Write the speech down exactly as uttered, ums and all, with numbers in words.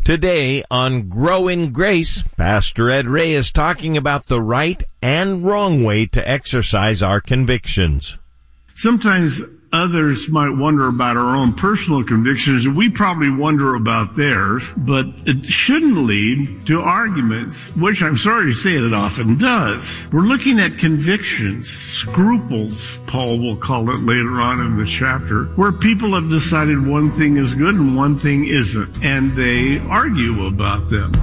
Today on Grow in Grace, Pastor Ed Ray is talking about the right and wrong way to exercise our convictions. Sometimes others might wonder about our own personal convictions, and we probably wonder about theirs, but it shouldn't lead to arguments, which I'm sorry to say it often does. We're looking at convictions, scruples, Paul will call it later on in the chapter, where people have decided one thing is good and one thing isn't, and they argue about them.